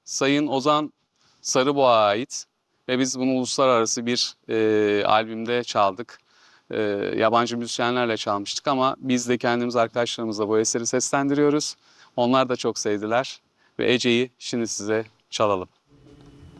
Sayın Ozan Sarıboğa'ya ait ve biz bunu uluslararası bir albümde çaldık. Yabancı müzisyenlerle çalmıştık ama biz de kendimiz arkadaşlarımızla bu eseri seslendiriyoruz. Onlar da çok sevdiler ve Ece'yi şimdi size çalalım.